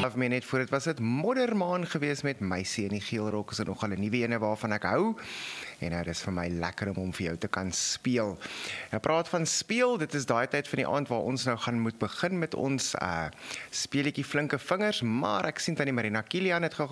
Love Me net voor dit was dit Moddermaan gewees met Meisie en die geel rok is nogal 'n nuwe ene waarvan ek hou. En nou dis vir my lekker om vir jou te kan speel. Nou praat van speel, dit is daai tyd van die aand waar ons nou gaan moet begin met ons speletjie flinke vingers, maar ek sien tannie Marina Kilian het gou